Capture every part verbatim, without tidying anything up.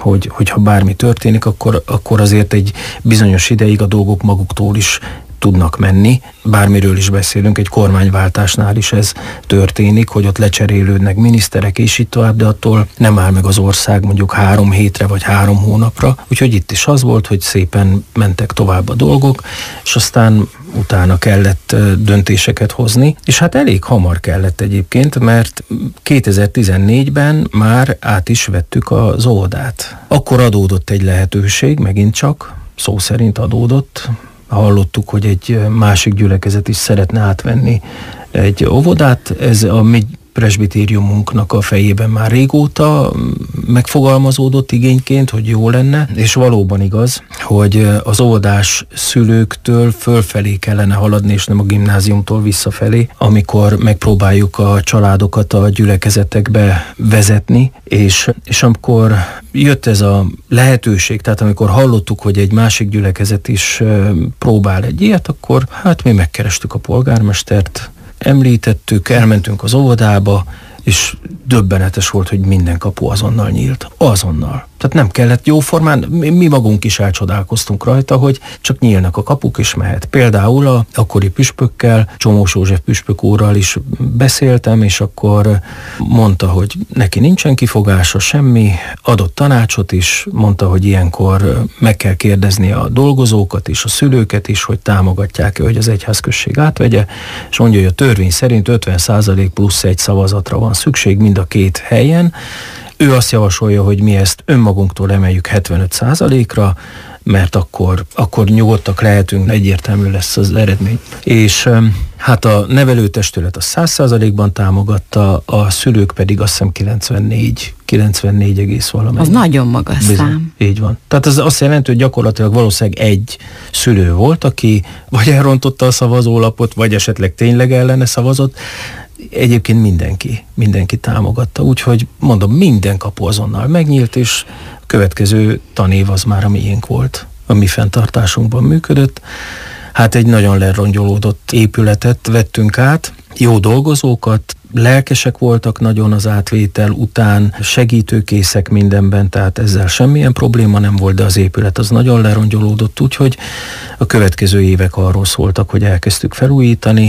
hogy, hogyha bármi történik, akkor, akkor azért egy bizonyos ideig a dolgok maguktól is tudnak menni. Bármiről is beszélünk, egy kormányváltásnál is ez történik, hogy ott lecserélődnek miniszterek és így tovább, de attól nem áll meg az ország mondjuk három hétre vagy három hónapra. Úgyhogy itt is az volt, hogy szépen mentek tovább a dolgok, és aztán utána kellett döntéseket hozni, és hát elég hamar kellett egyébként, mert kétezer-tizennégyben már át is vettük az óvodát. Akkor adódott egy lehetőség, megint csak, szó szerint adódott. Hallottuk, hogy egy másik gyülekezet is szeretne átvenni egy óvodát. Ez a mi presbitériumunknak a fejében már régóta megfogalmazódott igényként, hogy jó lenne, és valóban igaz, hogy az óvodás szülőktől fölfelé kellene haladni, és nem a gimnáziumtól visszafelé, amikor megpróbáljuk a családokat a gyülekezetekbe vezetni, és, és amikor jött ez a lehetőség, tehát amikor hallottuk, hogy egy másik gyülekezet is próbál egy ilyet, akkor hát mi megkerestük a polgármestert, említettük, elmentünk az óvodába, és döbbenetes volt, hogy minden kapu azonnal nyílt. Azonnal. Tehát nem kellett jóformán, mi magunk is elcsodálkoztunk rajta, hogy csak nyílnak a kapuk, és mehet. Például a akkori püspökkel, Csomós József püspök úrral is beszéltem, és akkor mondta, hogy neki nincsen kifogása, semmi, adott tanácsot is, mondta, hogy ilyenkor meg kell kérdezni a dolgozókat is, a szülőket is, hogy támogatják-e, hogy az egyházközség átvegye, és mondja, hogy a törvény szerint ötven százalék plusz egy szavazatra van szükség mind a két helyen. Ő azt javasolja, hogy mi ezt önmagunktól emeljük hetvenöt százalékra, mert akkor, akkor nyugodtak lehetünk, egyértelmű lesz az eredmény. És hát a nevelőtestület a száz százalékban támogatta, a szülők pedig azt hiszem kilencvennégy, kilencvennégy egész valamennyi. Az nagyon magas Bizony, szám. Így van. Tehát az azt jelenti, hogy gyakorlatilag valószínűleg egy szülő volt, aki vagy elrontotta a szavazólapot, vagy esetleg tényleg ellene szavazott. Egyébként mindenki, mindenki támogatta, úgyhogy mondom, minden kapu azonnal megnyílt, és a következő tanév az már a miénk volt, a mi fenntartásunkban működött. Hát egy nagyon lerongyolódott épületet vettünk át, jó dolgozókat, lelkesek voltak nagyon az átvétel után, segítőkészek mindenben, tehát ezzel semmilyen probléma nem volt, de az épület az nagyon lerongyolódott, úgyhogy a következő évek arról szóltak, hogy elkezdtük felújítani,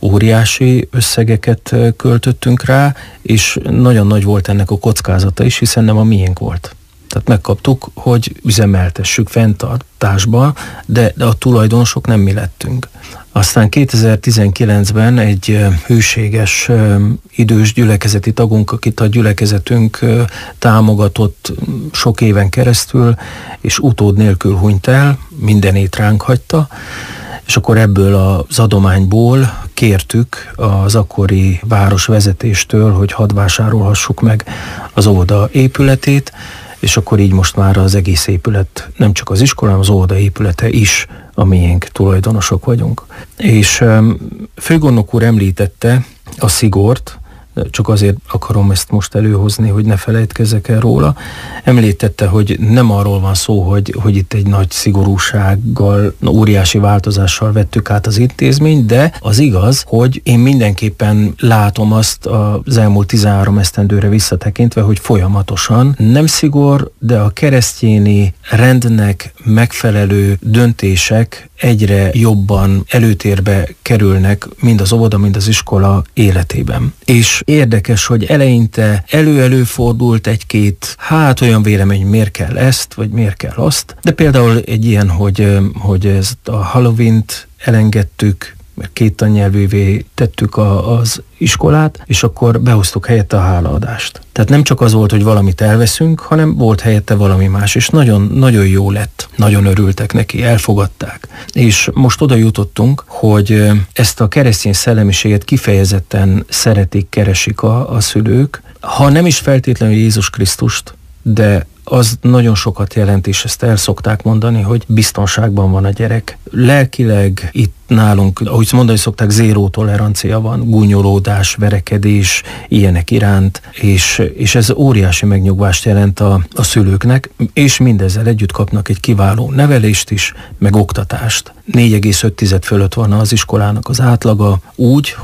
óriási összegeket költöttünk rá, és nagyon nagy volt ennek a kockázata is, hiszen nem a miénk volt. Tehát megkaptuk, hogy üzemeltessük fenntartásba, de, de a tulajdonosok nem mi lettünk. Aztán kétezer-tizenkilencben egy hűséges idős gyülekezeti tagunk, akit a gyülekezetünk támogatott sok éven keresztül, és utód nélkül hunyt el, mindenét ránk hagyta, és akkor ebből az adományból kértük az akkori városvezetéstől, hogy hadd vásárolhassuk meg az óvoda épületét, és akkor így most már az egész épület, nem csak az iskolám, az óvoda épülete is a miénk, tulajdonosok vagyunk. És főgondnok úr említette a szigort, csak azért akarom ezt most előhozni, hogy ne felejtkezzek el róla. Említette, hogy nem arról van szó, hogy, hogy itt egy nagy szigorúsággal, óriási változással vettük át az intézményt, de az igaz, hogy én mindenképpen látom azt az elmúlt tizenhárom esztendőre visszatekintve, hogy folyamatosan nem szigor, de a keresztjéni rendnek megfelelő döntések egyre jobban előtérbe kerülnek mind az óvoda, mind az iskola életében. És érdekes, hogy eleinte elő-előfordult egy-két, hát olyan vélemény, miért kell ezt, vagy miért kell azt, de például egy ilyen, hogy, hogy ezt a Halloween-t elengedtük, mert két tannyelvűvé tettük a, az iskolát, és akkor behoztuk helyette a hálaadást. Tehát nem csak az volt, hogy valamit elveszünk, hanem volt helyette valami más, és nagyon, nagyon jó lett. Nagyon örültek neki, elfogadták. És most oda jutottunk, hogy ezt a keresztény szellemiséget kifejezetten szeretik, keresik a, a szülők. Ha nem is feltétlenül Jézus Krisztust, de az nagyon sokat jelent, és ezt el szokták mondani, hogy biztonságban van a gyerek. Lelkileg itt nálunk, ahogy mondani szokták, zéró tolerancia van, gúnyolódás, verekedés, ilyenek iránt, és, és ez óriási megnyugvást jelent a, a szülőknek, és mindezzel együtt kapnak egy kiváló nevelést is, meg oktatást. négy egész öt fölött van az iskolának az átlaga, úgy, hogy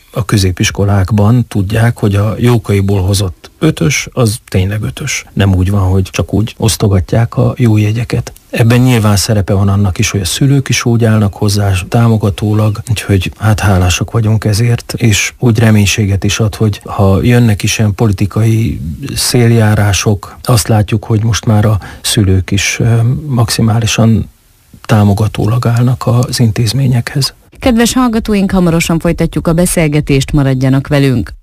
a középiskolákban tudják, hogy a Jókaiból hozott ötös, az tényleg ötös. Nem úgy van, hogy csak úgy osztogatják a jó jegyeket. Ebben nyilván szerepe van annak is, hogy a szülők is úgy állnak hozzá támogatólag, úgyhogy hát hálásak vagyunk ezért, és úgy reménységet is ad, hogy ha jönnek is ilyen politikai széljárások, azt látjuk, hogy most már a szülők is maximálisan támogatólag állnak az intézményekhez. Kedves hallgatóink, hamarosan folytatjuk a beszélgetést, maradjanak velünk!